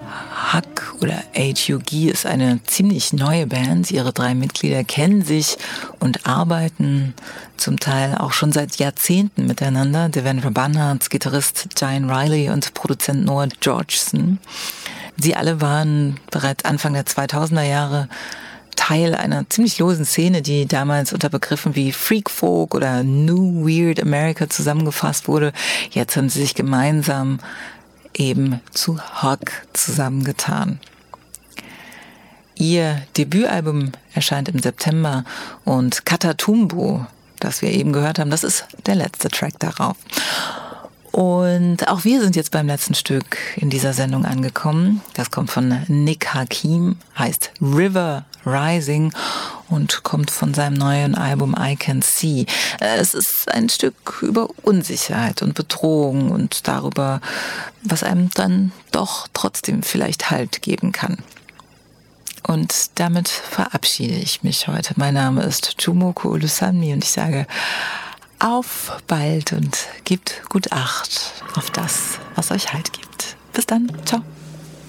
Hug oder HUG ist eine ziemlich neue Band. Ihre 3 Mitglieder kennen sich und arbeiten zum Teil auch schon seit Jahrzehnten miteinander. Devendra Banhart, Gitarrist Giant Riley und Produzent Noah Georgeson. Sie alle waren bereits Anfang der 2000er Jahre Teil einer ziemlich losen Szene, die damals unter Begriffen wie Freak Folk oder New Weird America zusammengefasst wurde. Jetzt haben sie sich gemeinsam eben zu Hug zusammengetan. Ihr Debütalbum erscheint im September und Catatumbo, das wir eben gehört haben, das ist der letzte Track darauf. Und auch wir sind jetzt beim letzten Stück in dieser Sendung angekommen. Das kommt von Nick Hakim, heißt River Rising und kommt von seinem neuen Album I Can See. Es ist ein Stück über Unsicherheit und Bedrohung und darüber, was einem dann doch trotzdem vielleicht Halt geben kann. Und damit verabschiede ich mich heute. Mein Name ist Jumoko Olusanmi und ich sage auf bald und gebt gut Acht auf das, was euch Halt gibt. Bis dann. Ciao.